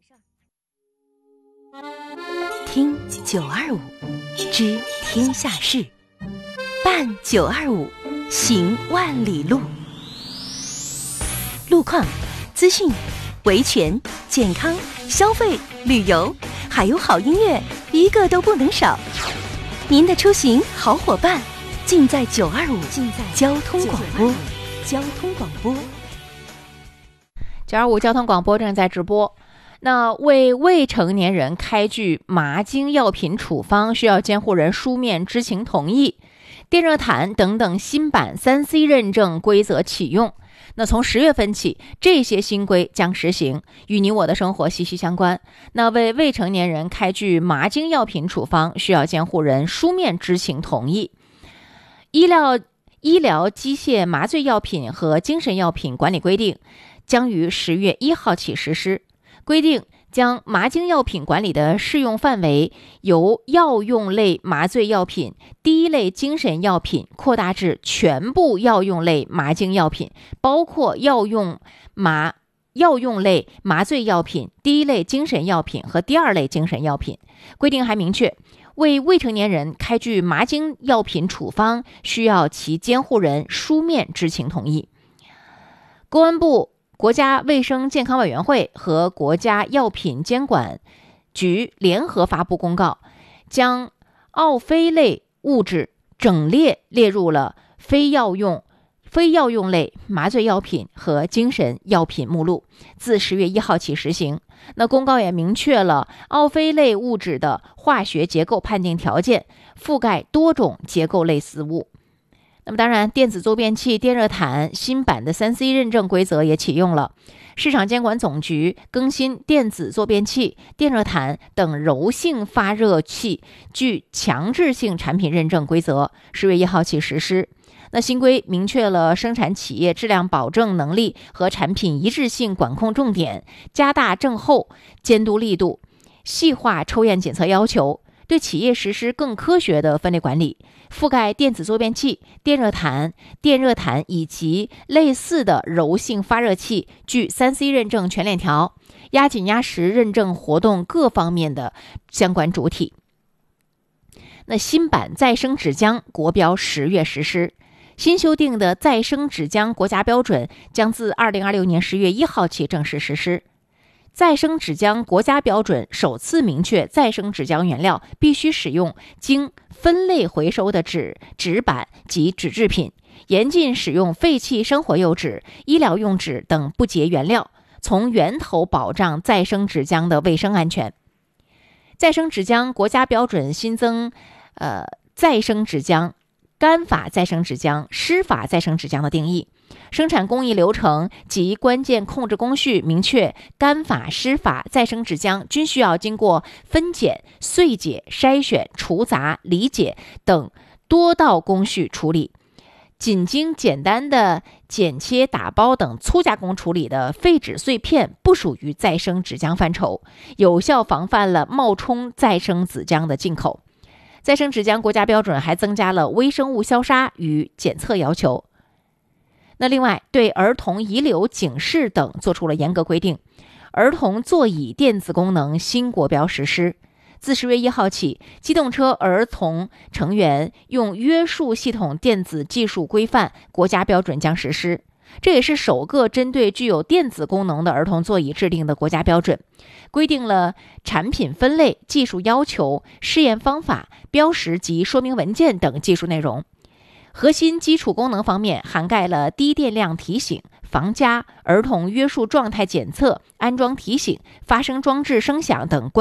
听925知天下事，办925行万里路。路况、资讯、维权、健康、消费、旅游，还有好音乐，一个都不能少。您的出行好伙伴，尽在925交通广播。交通广播 925交通广播正在直播。那为未成年人开具麻精药品处方，需要监护人书面知情同意。电热毯等等新版 3C 认证规则启用。那从10月份起，这些新规将实行，与你我的生活息息相关。那为未成年人开具麻精药品处方，需要监护人书面知情同意。医疗机械麻醉药品和精神药品管理规定将于10月1号起实施。规定将麻精药品管理的适用范围由药用类麻醉药品、第一类精神药品扩大至全部药用类麻精药品，包括药用类麻醉药品、第一类精神药品和第二类精神药品。规定还明确，为未成年人开具麻精药品处方，需要其监护人书面知情同意。公安部、国家卫生健康委员会和国家药品监管局联合发布公告，将奥非类物质整列列入了非药用类麻醉药品和精神药品目录，自10月1号起实行。那公告也明确了奥非类物质的化学结构判定条件，覆盖多种结构类似物。那么当然，电子坐便器、电热毯新版的 3C 认证规则也启用了。市场监管总局更新电子坐便器、电热毯等柔性发热器具强制性产品认证规则，10月1号起实施。那新规明确了生产企业质量保证能力和产品一致性管控重点，加大症后监督力度，细化抽验检测要求，对企业实施更科学的分类管理，覆盖电子坐便器、电热毯以及类似的柔性发热器具 3C 认证全链条，压紧压实认证活动各方面的相关主体。那新版再生纸浆国标10月实施。新修订的再生纸浆国家标准将自2026年10月1号起正式实施。再生纸浆国家标准首次明确，再生纸浆原料必须使用经分类回收的纸板及纸制品，严禁使用废弃生活用纸、医疗用纸等不洁原料，从源头保障再生纸浆的卫生安全。再生纸浆国家标准新增再生纸浆、干法再生纸浆、湿法再生纸浆的定义。生产工艺流程及关键控制工序明确，干法、湿法再生纸浆均需要经过分拣、碎解、筛选、除杂、理解等多道工序处理。仅经简单的剪切、打包等粗加工处理的废纸碎片不属于再生纸浆范畴，有效防范了冒充再生纸浆的进口。再生纸浆国家标准还增加了微生物消杀与检测要求。那另外，对儿童遗留警示等做出了严格规定。儿童座椅电子功能新国标实施。自10月1号起，机动车儿童成员用约束系统电子技术规范国家标准将实施。这也是首个针对具有电子功能的儿童座椅制定的国家标准，规定了产品分类、技术要求、试验方法、标识及说明文件等技术内容。核心基础功能方面涵盖了低电量提醒、防夹、儿童约束状态检测、安装提醒、发声装置声响等关